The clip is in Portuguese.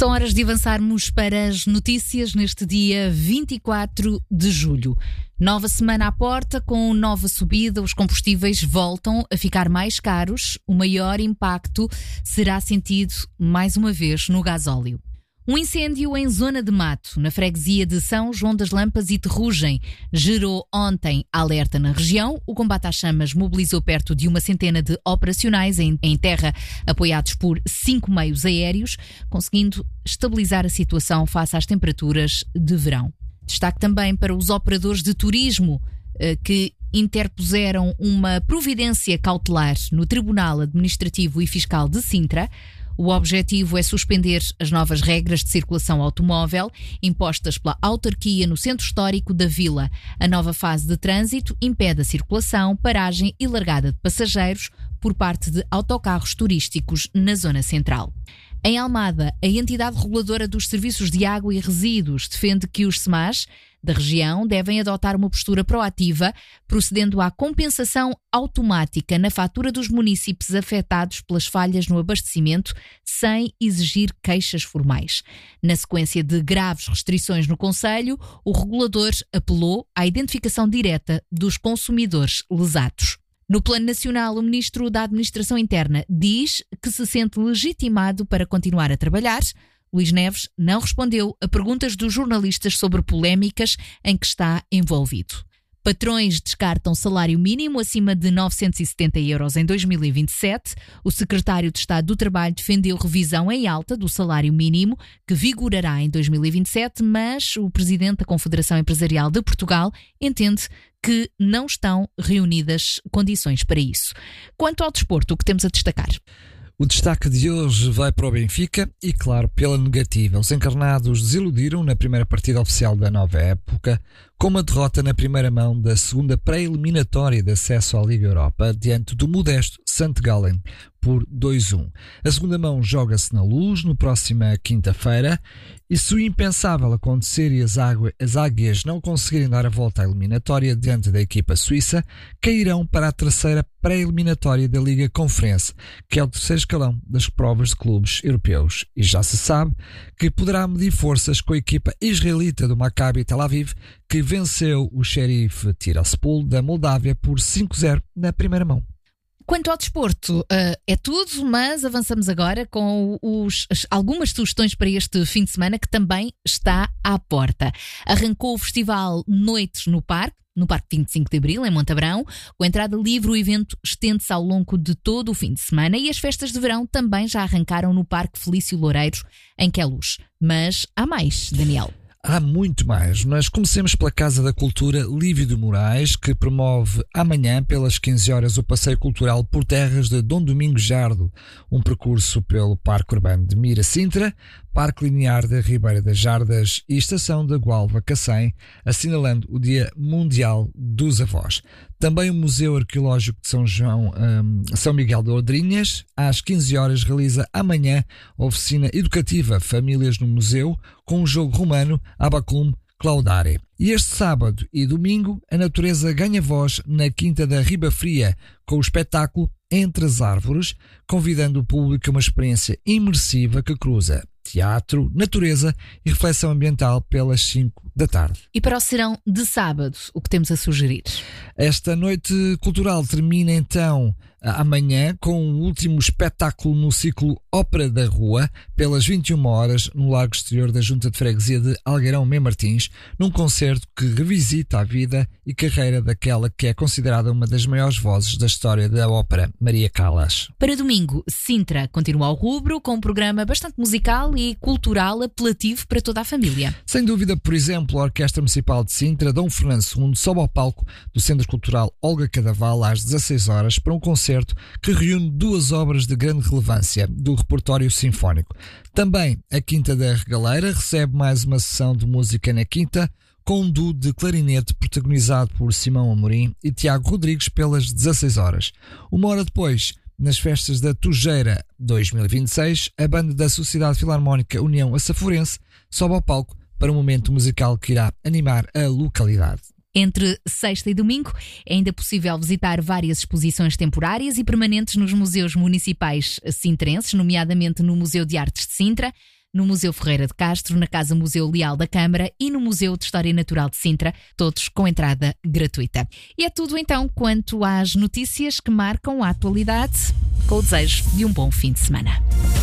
São horas de avançarmos para as notícias neste dia 24 de julho. Nova semana à porta, com nova subida, os combustíveis voltam a ficar mais caros. O maior impacto será sentido, mais uma vez, no gasóleo. Um incêndio em zona de mato, na freguesia de São João das Lampas e Terrugem, gerou ontem alerta na região. O combate às chamas mobilizou perto de 100 de operacionais em terra, apoiados por 5 meios aéreos, conseguindo estabilizar a situação face às temperaturas de verão. Destaque também para os operadores de turismo que interpuseram uma providência cautelar no Tribunal Administrativo e Fiscal de Sintra. O objetivo é suspender as novas regras de circulação automóvel impostas pela autarquia no centro histórico da vila. A nova fase de trânsito impede a circulação, paragem e largada de passageiros por parte de autocarros turísticos na zona central. Em Almada, a entidade reguladora dos serviços de água e resíduos defende que os SEMAS da região devem adotar uma postura proativa, procedendo à compensação automática na fatura dos municípios afetados pelas falhas no abastecimento, sem exigir queixas formais. Na sequência de graves restrições no concelho, o regulador apelou à identificação direta dos consumidores lesados. No plano nacional, o ministro da Administração Interna diz que se sente legitimado para continuar a trabalhar. Luís Neves não respondeu a perguntas dos jornalistas sobre polémicas em que está envolvido. Patrões descartam salário mínimo acima de 970 euros em 2027. O secretário de Estado do Trabalho defendeu revisão em alta do salário mínimo, que vigorará em 2027, mas o presidente da Confederação Empresarial de Portugal entende que não estão reunidas condições para isso. Quanto ao desporto, o que temos a destacar? O destaque de hoje vai para o Benfica e, claro, pela negativa. Os encarnados desiludiram na primeira partida oficial da nova época, com uma derrota na primeira mão da segunda pré-eliminatória de acesso à Liga Europa, diante do modesto St. Gallen, por 2-1. A segunda mão joga-se na Luz, no próxima quinta-feira, e se o impensável acontecer e as águias não conseguirem dar a volta à eliminatória diante da equipa suíça, cairão para a terceira pré-eliminatória da Liga Conference, que é o terceiro escalão das provas de clubes europeus. E já se sabe que poderá medir forças com a equipa israelita do Maccabi Tel Aviv, que venceu o Sheriff Tiraspol da Moldávia por 5-0 na primeira mão. Quanto ao desporto, é tudo, mas avançamos agora com algumas sugestões para este fim de semana que também está à porta. Arrancou o festival Noites no Parque 25 de Abril, em Montabrão. Com entrada livre, o evento estende-se ao longo de todo o fim de semana e as festas de verão também já arrancaram no Parque Felício Loureiros, em Queluz. Mas há mais, Daniel. Há muito mais, mas comecemos pela Casa da Cultura Lívio de Moraes, que promove amanhã, pelas 15 horas, o passeio cultural por terras de Dom Domingos Jardo, um percurso pelo Parque Urbano de Mira Sintra, Parque Linear da Ribeira das Jardas e Estação da Gualva Cacém, assinalando o Dia Mundial dos Avós. Também o Museu Arqueológico de São Miguel de Odrinhas, às 15 horas, realiza amanhã a oficina educativa Famílias no Museu, com o jogo romano Abacum Claudare. E este sábado e domingo, a natureza ganha voz na Quinta da Riba Fria, com o espetáculo Entre as Árvores, convidando o público a uma experiência imersiva que cruza teatro, natureza e reflexão ambiental pelas 5 da tarde. E para o serão de sábado, o que temos a sugerir? Esta noite cultural termina então amanhã com o último espetáculo no ciclo Ópera da Rua, pelas 21 horas, no Largo Exterior da Junta de Freguesia de Algueirão Mem Martins, num concerto que revisita a vida e carreira daquela que é considerada uma das maiores vozes da história da ópera, Maria Callas. Para domingo, Sintra continua ao rubro, com um programa bastante musical e cultural apelativo para toda a família. Sem dúvida, por exemplo, a Orquestra Municipal de Sintra, Dom Fernando II, sobe ao palco do Centro Cultural Olga Cadaval às 16 horas para um concerto que reúne 2 obras de grande relevância do repertório sinfónico. Também a Quinta da Regaleira recebe mais uma sessão de música na Quinta, com um duo de clarinete protagonizado por Simão Amorim e Tiago Rodrigues pelas 16 horas. Uma hora depois, nas festas da Tujeira 2026, a banda da Sociedade Filarmónica União Açaforense sobe ao palco para um momento musical que irá animar a localidade. Entre sexta e domingo é ainda possível visitar várias exposições temporárias e permanentes nos museus municipais sintrenses, nomeadamente no Museu de Artes de Sintra, no Museu Ferreira de Castro, na Casa Museu Leal da Câmara e no Museu de História Natural de Sintra, todos com entrada gratuita. E é tudo então quanto às notícias que marcam a atualidade, com o desejo de um bom fim de semana.